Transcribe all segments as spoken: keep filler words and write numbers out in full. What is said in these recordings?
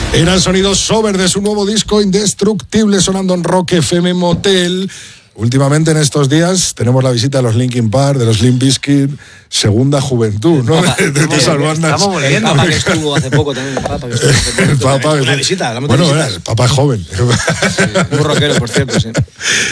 Eran sonidos Sober de su nuevo disco Indestructible, sonando en Rock F M Motel. Últimamente en estos días tenemos la visita de los Linkin Park, de los Limp Bizkit, segunda juventud, ¿no? Papa, de de esas bandas. Estamos volviendo. El Papa que estuvo hace poco también, el Papa que estuvo hace poco. El Papa, una visita, la bueno, visita. el Papa es joven. Sí, muy rockero, por cierto, sí.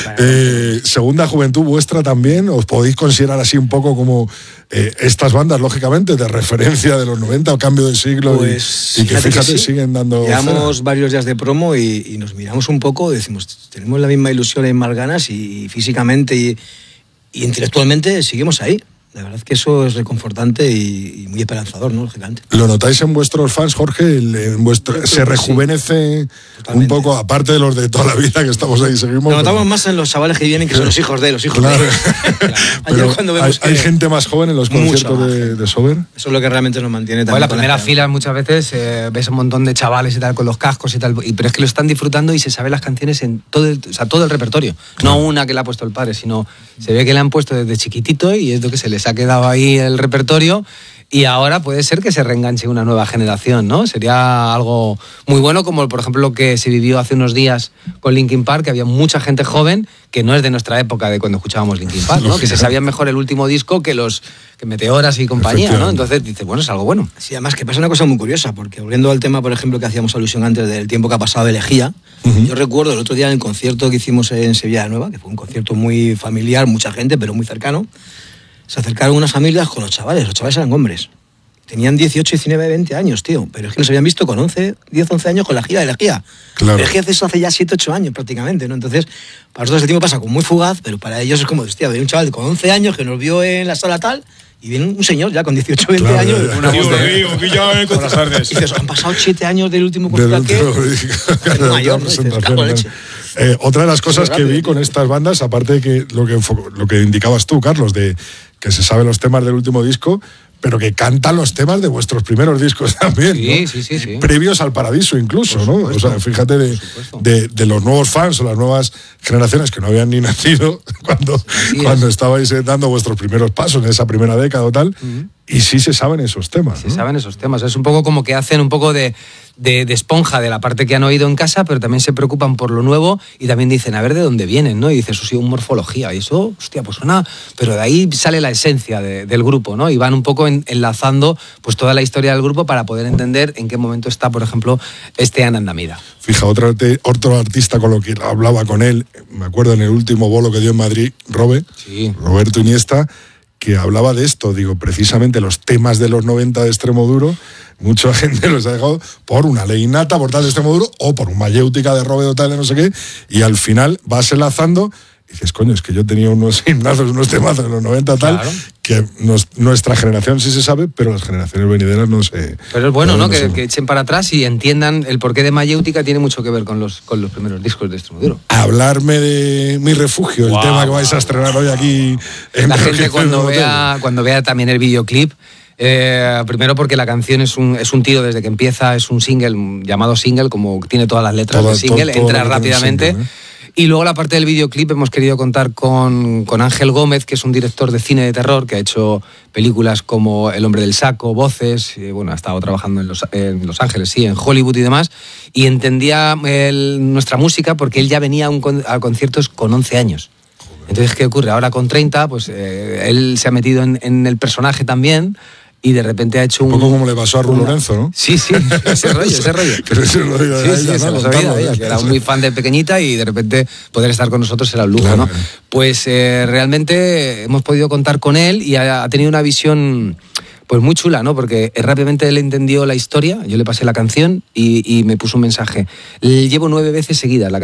Eh, segunda juventud vuestra también, ¿os podéis considerar así un poco como eh, estas bandas, lógicamente, de referencia de los noventa o cambio de siglo? Pues, y, y que fíjate, fíjate, que sí. siguen dando... Llevamos cera. varios días de promo y, y nos miramos un poco y decimos, tenemos la misma ilusión, las mismas ganas y, y físicamente y, y intelectualmente seguimos ahí. La verdad es que eso es reconfortante y, y muy esperanzador, ¿no? Lógicamente. ¿Lo notáis en vuestros fans, Jorge? El, en vuestro, ¿Se rejuvenece sí, un poco, aparte de los de toda la vida que estamos ahí, seguimos? Lo notamos pero... más en los chavales que vienen, que son los hijos de los hijos claro. de ellos. Claro. Pero cuando hay, vemos hay que... gente más joven en los conciertos de, de Sober. Eso es lo que realmente nos mantiene también. Bueno, la primera fila muchas veces eh, ves un montón de chavales y tal con los cascos y tal, y, pero es que lo están disfrutando y se saben las canciones en todo el, o sea, todo el repertorio. No una que le ha puesto el padre, sino se ve que le han puesto desde chiquitito y es lo que se les ha quedado ahí el repertorio. Y ahora puede ser que se reenganche una nueva generación, ¿no? Sería algo muy bueno, como por ejemplo lo que se vivió hace unos días con Linkin Park, que había mucha gente joven que no es de nuestra época de cuando escuchábamos Linkin Park, ¿no? Que se sabían mejor el último disco que los que Meteoras y compañía, ¿no? Entonces dices, bueno, es algo bueno. Sí, además que pasa una cosa muy curiosa, porque volviendo al tema, por ejemplo, que hacíamos alusión antes del tiempo que ha pasado de Elegía, uh-huh. Yo recuerdo el otro día en el concierto que hicimos en Sevilla de Nueva, que fue un concierto muy familiar, mucha gente, pero muy cercano, se acercaron unas familias con los chavales, los chavales eran hombres. Tenían dieciocho, diecinueve, veinte años, tío. Pero es que nos habían visto con once, diez, once años con la gira de Elegía. Claro. Elegía hace eso hace ya siete, ocho años prácticamente, ¿no? Entonces, para nosotros el tiempo pasa como muy fugaz, pero para ellos es como, hostia, viene un chaval con once años que nos vio en la sala tal, y viene un señor ya con dieciocho, veinte claro, años. Ya, una tío, voz de... río, que ya con las tardes. Y dices, han pasado siete años del último concierto que es mayor, ¿no? Dices, cago en leche. Eh, otra de las cosas que vi con estas bandas, aparte de que lo que, lo que indicabas tú, Carlos, de que se saben los temas del último disco, pero que cantan los temas de vuestros primeros discos también, sí, ¿no? sí, sí, sí. Previos al Paradiso incluso, ¿no? O sea, fíjate de, de, de los nuevos fans o las nuevas generaciones que no habían ni nacido cuando, cuando estabais dando vuestros primeros pasos en esa primera década o tal, uh-huh. Y sí se saben esos temas, Se ¿no? saben esos temas. Es un poco como que hacen un poco de, de, de esponja de la parte que han oído en casa, pero también se preocupan por lo nuevo y también dicen, a ver de dónde vienen, ¿no? Y dices, eso sí, un morfología. Y eso, hostia, pues suena... Pero de ahí sale la esencia de, del grupo, ¿no? Y van un poco en, enlazando pues toda la historia del grupo para poder entender en qué momento está, por ejemplo, este Anandamida. Fija, otro, otro artista con lo que hablaba con él, me acuerdo en el último bolo que dio en Madrid, Robe, sí. Roberto Iniesta, que hablaba de esto, digo, precisamente los temas de los noventa de Extremoduro, mucha gente los ha dejado por una ley innata, por tal de Extremoduro, o por un mayéutica de Robe o tal de no sé qué, y al final vas enlazando, y dices, coño, es que yo tenía unos himnazos, unos temazos en los noventa tal, claro. Que nos, nuestra generación sí se sabe, pero las generaciones venideras no sé. Pero es bueno, ¿no? no que, sé. que echen para atrás y entiendan el porqué de Mayéutica, tiene mucho que ver con los, con los primeros discos de Extremoduro. Hablarme de Mi Refugio, wow, el tema que vais a estrenar hoy aquí. En la gente cuando vea, cuando vea también el videoclip, Eh, primero porque la canción es un, es un tiro desde que empieza, es un single llamado single, como tiene todas las letras del single, todo, todo entra rápidamente. Single, ¿eh? Y luego la parte del videoclip hemos querido contar con, con Ángel Gómez, que es un director de cine de terror, que ha hecho películas como El hombre del saco, Voces, y bueno, ha estado trabajando en Los, en Los Ángeles, sí, en Hollywood y demás, y entendía el, nuestra música porque él ya venía a, un, a conciertos con once años. Entonces, ¿qué ocurre? Ahora con treinta, pues eh, él se ha metido en, en el personaje también, y de repente ha hecho un... Un poco como le pasó a Ru Lorenzo, ¿no? Sí, sí, ese rollo, ese rollo. Que se lo oído sí, sí, se lo oído de ella, que era muy fan de pequeñita y de repente poder estar con nosotros era un lujo, claro, ¿no? Pues eh, realmente hemos podido contar con él y ha, ha tenido una visión... Pues muy chula, ¿no? Porque rápidamente él entendió la historia, yo le pasé la canción y, y me puso un mensaje. Llevo nueve veces seguidas la